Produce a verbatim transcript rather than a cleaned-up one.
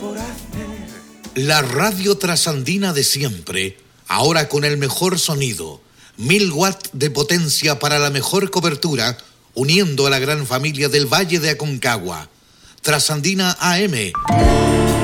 por hacer. La radio trasandina de siempre, ahora con el mejor sonido, mil watts de potencia para la mejor cobertura, uniendo a la gran familia del Valle de Aconcagua. Trasandina A M.